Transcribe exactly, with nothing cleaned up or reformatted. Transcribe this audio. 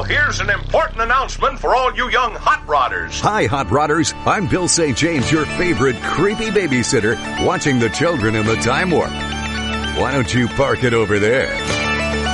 here's an important announcement for all you young hot rodders. Hi, hot rodders. I'm Bill Saint James, your favorite creepy babysitter, watching the children in the Time Warp. Why don't you park it over there?